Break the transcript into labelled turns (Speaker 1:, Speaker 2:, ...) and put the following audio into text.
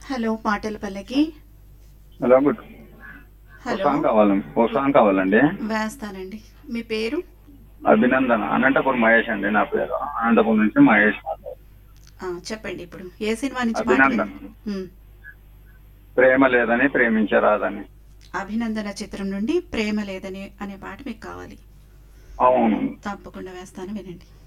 Speaker 1: Hello పాటల పల్లకి.
Speaker 2: Hello good.
Speaker 1: Hello
Speaker 2: ఓ song కావాలండి.
Speaker 1: వేస్తానండి. మీ పేరు?
Speaker 2: అభినందన. అనంతపురం మహేష్ అండి నా పేరు. అనంతపురం నుంచి మహేష్ మాట్లాడు.
Speaker 1: చెప్పండి. ఇప్పుడు ఏ సినిమా నుంచి పాట
Speaker 2: అభినందన.
Speaker 1: ఉమ్,
Speaker 2: ప్రేమ లేదని ప్రేమించరాదని.
Speaker 1: అభినందన చిత్రం నుండి ప్రేమ లేదని అనే పాట మీకు కావాలి.
Speaker 2: అవును.
Speaker 1: తప్పకుండా వేస్తాను, వినండి.